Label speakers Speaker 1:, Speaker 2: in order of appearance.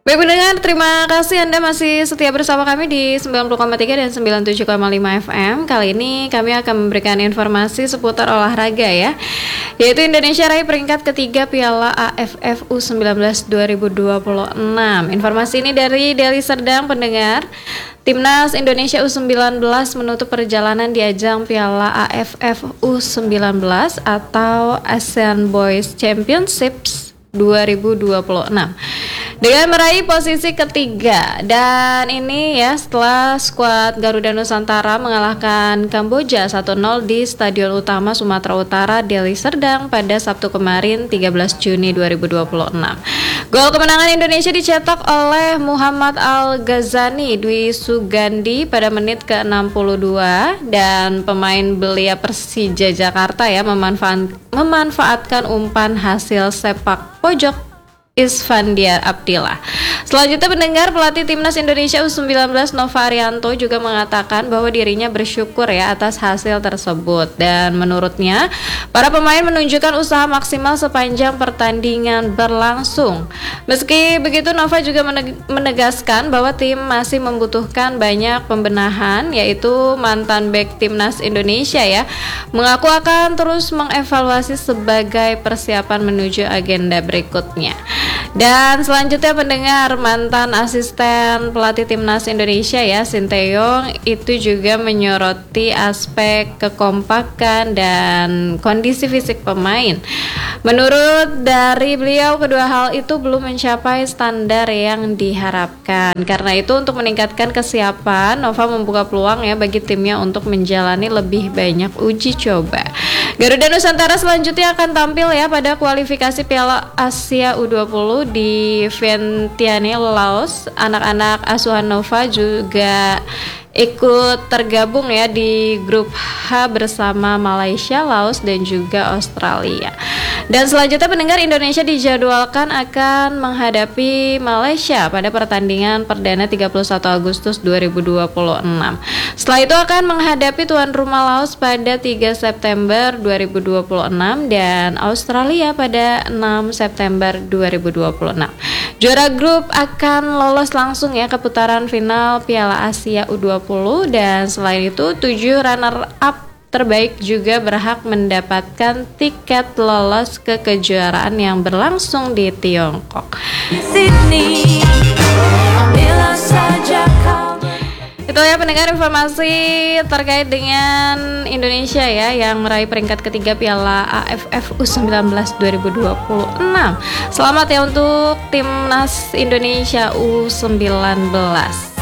Speaker 1: Baik pendengar, terima kasih Anda masih setia bersama kami di 90,3 dan 97,5 FM. Kali ini kami akan memberikan informasi seputar olahraga ya, yaitu Indonesia raih peringkat ketiga Piala AFF U19 2026. Informasi ini dari Deli Serdang pendengar. Timnas Indonesia U19 menutup perjalanan di ajang Piala AFF U19 atau ASEAN Boys Championships 2026 dengan meraih posisi ketiga, dan ini ya setelah skuad Garuda Nusantara mengalahkan Kamboja 1-0 di Stadion Utama Sumatera Utara Deli Serdang pada Sabtu kemarin 13 Juni 2026. Gol kemenangan Indonesia dicetak oleh Muhammad Al-Ghazani Dwi Sugandi pada menit ke-62, dan pemain belia Persija Jakarta ya memanfaatkan umpan hasil sepak pojok Isfandiar Abdillah. Selanjutnya pendengar, pelatih Timnas Indonesia U19 Nova Arianto juga mengatakan bahwa dirinya bersyukur ya atas hasil tersebut, dan menurutnya para pemain menunjukkan usaha maksimal sepanjang pertandingan berlangsung. Meski begitu, Nova juga menegaskan bahwa tim masih membutuhkan banyak pembenahan, yaitu mantan bek Timnas Indonesia ya mengaku akan terus mengevaluasi sebagai persiapan menuju agenda berikutnya. Dan selanjutnya pendengar, mantan asisten pelatih Timnas Indonesia ya Sinteyong itu juga menyoroti aspek kekompakan dan kondisi fisik pemain. Menurut dari beliau, kedua hal itu belum mencapai standar yang diharapkan. Karena itu untuk meningkatkan kesiapan, Nova membuka peluang ya bagi timnya untuk menjalani lebih banyak uji coba. Garuda Nusantara selanjutnya akan tampil ya pada kualifikasi Piala Asia U20 di Vientiane, Laos. Anak-anak asuhan Nova juga ikut tergabung ya di grup H bersama Malaysia, Laos, dan juga Australia. Dan selanjutnya pendengar, Indonesia dijadwalkan akan menghadapi Malaysia pada pertandingan perdana 31 Agustus 2026. Setelah itu akan menghadapi tuan rumah Laos pada 3 September 2026 dan Australia pada 6 September 2026. Juara grup akan lolos langsung ya ke putaran final Piala Asia U20, dan selain itu 7 runner up terbaik juga berhak mendapatkan tiket lolos ke kejuaraan yang berlangsung di Tiongkok. Sydney, itu ya pendengar informasi terkait dengan Indonesia ya yang meraih peringkat ketiga Piala AFF U19 2026. Selamat ya untuk Timnas Indonesia U19.